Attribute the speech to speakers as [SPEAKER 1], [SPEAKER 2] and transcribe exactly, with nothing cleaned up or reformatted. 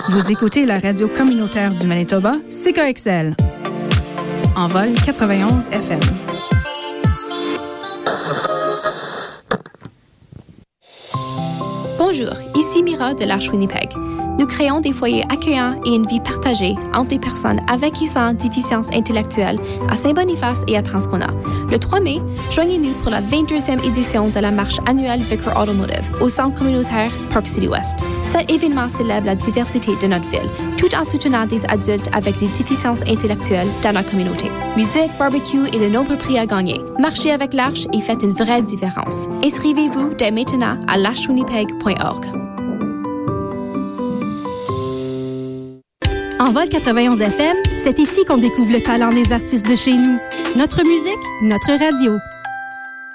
[SPEAKER 1] Vous écoutez la radio communautaire du Manitoba, C K X L. Envol quatre-vingt-onze F M.
[SPEAKER 2] Bonjour, ici Mira de l'Arche Winnipeg. Nous créons des foyers accueillants et une vie partagée entre des personnes avec et sans déficience intellectuelle à Saint-Boniface et à Transcona. Le trois mai, joignez-nous pour la vingt-deuxième édition de la marche annuelle Vicar Automotive au centre communautaire Park City West. Cet événement célèbre la diversité de notre ville, tout en soutenant des adultes avec des déficiences intellectuelles dans notre communauté. Musique, barbecue et de nombreux prix à gagner. Marchez avec l'Arche et faites une vraie différence. Inscrivez-vous dès maintenant à l'arche winnipeg point org.
[SPEAKER 3] Envol quatre-vingt-onze F M, c'est ici qu'on découvre le talent des artistes de chez nous. Notre musique, notre radio.